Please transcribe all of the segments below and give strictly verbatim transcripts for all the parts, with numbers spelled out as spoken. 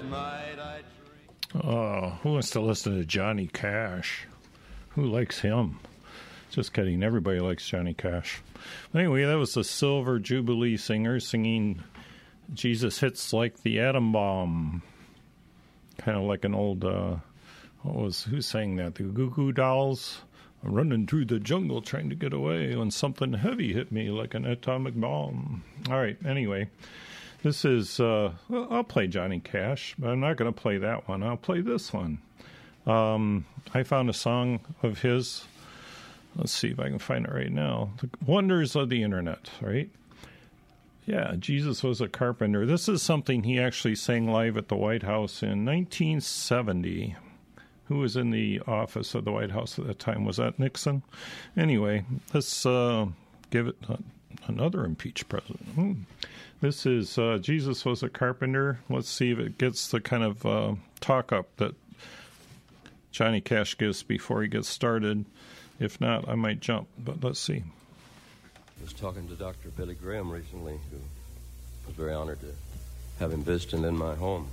night I drink. Oh, who wants to listen to Johnny Cash? Who likes him? Just kidding. Everybody likes Johnny Cash. But anyway, that was the Silver Jubilee Singers singing Jesus Hits Like the Atom Bomb. Kind of like an old, uh, what was, who sang that? The Goo Goo Dolls? I'm running through the jungle trying to get away when something heavy hit me like an atomic bomb. All right, anyway. This is, uh, well, I'll play Johnny Cash, but I'm not going to play that one. I'll play this one. Um, I found a song of his. Let's see if I can find it right now. The Wonders of the Internet, right? Yeah, Jesus Was a Carpenter. This is something he actually sang live at the White House in nineteen seventy. Who was in the office of the White House at that time? Was that Nixon? Anyway, let's uh, give it uh, another impeached president. Hmm. This is uh, Jesus Was a Carpenter. Let's see if it gets the kind of uh, talk-up that Johnny Cash gives before he gets started. If not, I might jump, but let's see. I was talking to Doctor Billy Graham recently, who was very honored to have him visiting in my home.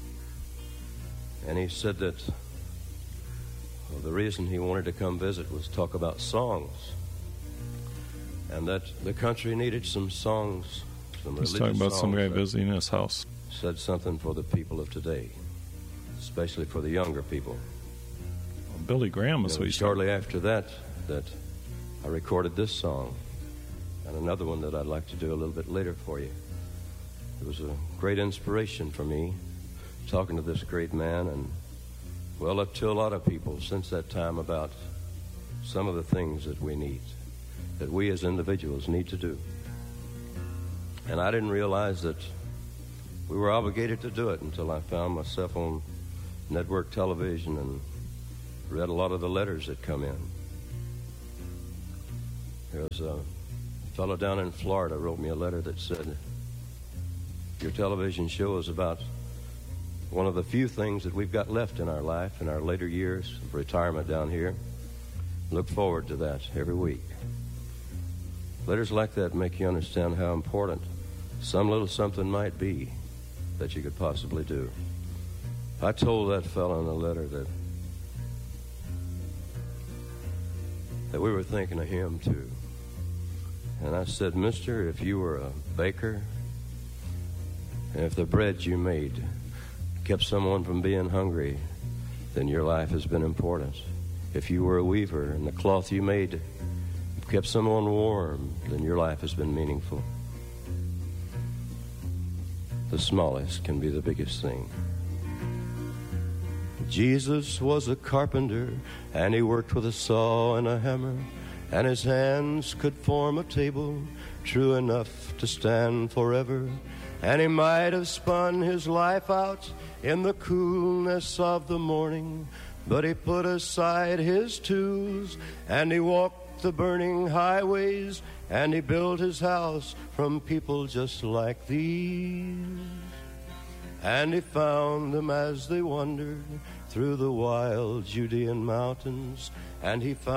And he said that well, the reason he wanted to come visit was talk about songs, and that the country needed some songs. He's talking about some guy visiting his house. Said something for the people of today, especially for the younger people. Well, Billy Graham was you know, what he shortly after that, that I recorded this song and another one that I'd like to do a little bit later for you. It was a great inspiration for me, talking to this great man, and well, up to a lot of people since that time about some of the things that we need, that we as individuals need to do. And I didn't realize that we were obligated to do it until I found myself on network television and read a lot of the letters that come in. There was a fellow down in Florida wrote me a letter that said, your television show is about one of the few things that we've got left in our life, in our later years of retirement down here. Look forward to that every week. Letters like that make you understand how important some little something might be that you could possibly do. I told that fellow in the letter that that we were thinking of him too. And I said, mister, if you were a baker, and if the bread you made kept someone from being hungry, then your life has been important. If you were a weaver and the cloth you made kept someone warm, then your life has been meaningful. The smallest can be the biggest thing. Jesus was a carpenter, and he worked with a saw and a hammer, and his hands could form a table true enough to stand forever. And he might have spun his life out in the coolness of the morning, but he put aside his tools, and he walked the burning highways, and he built his house from people just like these. And he found them as they wandered through the wild Judean mountains, and he found